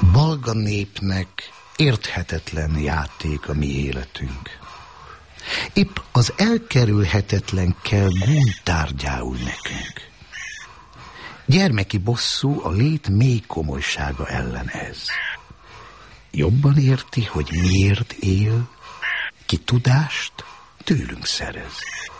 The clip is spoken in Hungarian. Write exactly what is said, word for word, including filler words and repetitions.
Balga népnek érthetetlen játék a mi életünk. Épp az elkerülhetetlen kell gúnytárgyául nekünk. Gyermeki bosszú a lét mély komolysága ellen ez. Jobban érti, hogy miért él, ki tudást tőlünk szerez.